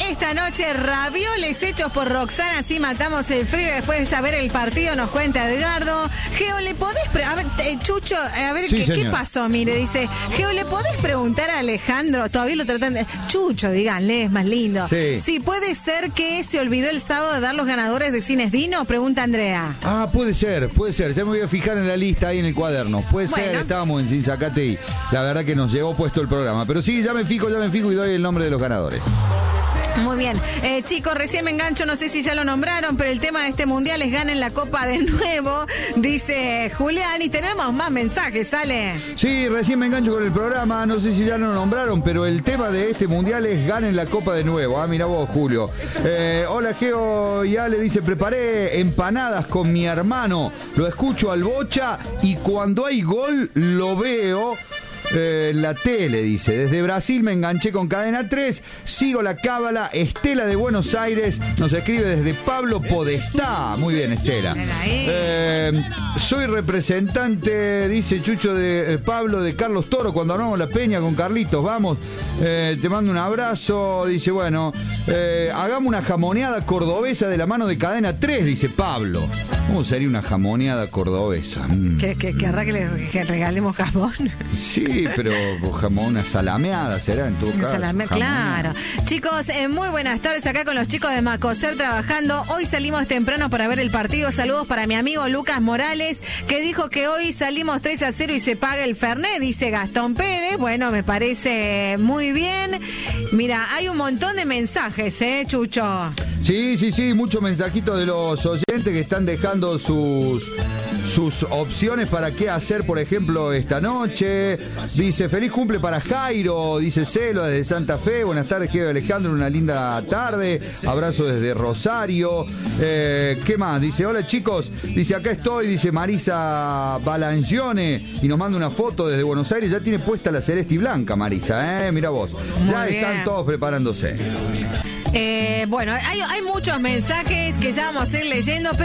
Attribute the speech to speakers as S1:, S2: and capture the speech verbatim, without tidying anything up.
S1: esta noche ravioles hechos por Roxana, así matamos el frío. Después de saber el partido nos cuenta Edgardo. Geo, ¿le podés... Pre a ver, eh, Chucho, a ver,
S2: sí,
S1: ¿qué, ¿qué pasó? Mire, dice, Geo, ¿le podés preguntar a Alejandro? Todavía lo tratan de... Chucho, díganle, es más lindo.
S2: Sí.
S1: Sí, puede ser que se olvidó el sábado de dar los ganadores de Cines Dino, pregunta Andrea.
S2: Ah, puede ser, puede ser. Ya me voy a fijar en la lista ahí en el cuaderno. Puede
S1: Bueno.
S2: ser, estábamos en Sinzacate y la verdad que nos llegó puesto el programa. Pero sí, ya me fijo, ya me fijo y doy el nombre de los ganadores.
S1: Muy bien. Eh, chicos, recién me engancho, no sé si ya lo nombraron, pero el tema de este mundial es ganen la copa de nuevo, dice Julián, y tenemos más mensajes, ¿sale?
S2: Sí, recién me engancho con el programa, no sé si ya lo nombraron, pero el tema de este mundial es ganen la copa de nuevo. Ah, mira vos, Julio. Eh, hola, Geo, ya le dice, preparé empanadas con mi hermano, lo escucho al Bocha y cuando hay gol lo veo... Eh, la tele, dice, desde Brasil me enganché con Cadena tres, sigo la cábala. Estela de Buenos Aires nos escribe desde Pablo Podestá. Muy bien, Estela. Eh, soy representante, dice Chucho, de eh, Pablo, de Carlos Toro, cuando armamos la peña con Carlitos, vamos, eh, te mando un abrazo, dice, bueno, eh, hagamos una jamoneada cordobesa de la mano de Cadena tres, dice Pablo. ¿Cómo sería una jamoneada cordobesa? Mm.
S1: ¿Que, que, querrá que le que regalemos jamón?
S2: Sí, pero jamón, una salameada será en todo caso.
S1: Salame, claro. Chicos, eh, muy buenas tardes acá con los chicos de Macoser trabajando. Hoy salimos temprano para ver el partido. Saludos para mi amigo Lucas Morales, que dijo que hoy salimos tres a cero y se paga el Fernet, dice Gastón Pérez. Bueno, me parece muy bien. Mira, hay un montón de mensajes, ¿eh, Chucho?
S2: Sí, sí, sí, muchos mensajitos de los oyentes que están dejando sus... sus opciones para qué hacer, por ejemplo, esta noche. Dice, feliz cumple para Jairo, dice Celo desde Santa Fe. Buenas tardes, Geo Alejandro, una linda tarde. Abrazo desde Rosario. Eh, ¿Qué más? Dice, hola chicos, dice, acá estoy, dice Marisa Balangione, y nos manda una foto desde Buenos Aires. Ya tiene puesta la celeste y blanca, Marisa, ¿eh? Mira vos.
S1: Muy
S2: ya
S1: bien.
S2: Están todos preparándose.
S1: Eh, bueno, hay, hay muchos mensajes que ya vamos a ir leyendo, pero